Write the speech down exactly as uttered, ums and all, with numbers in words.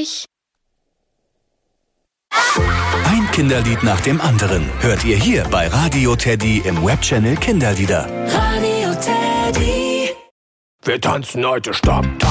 ich. Ein Kinderlied nach dem anderen hört ihr hier bei Radio Teddy im Webchannel Kinderlieder. Radio Teddy. Wir tanzen heute Stopp.